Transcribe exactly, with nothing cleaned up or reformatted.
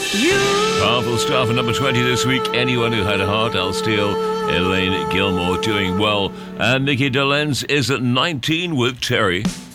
Powerful stuff at number twenty this week. Anyone Who Had a Heart, Al Steele, Elaine Gilmore doing well. And Mickey Dolenz is at nineteen with Terry.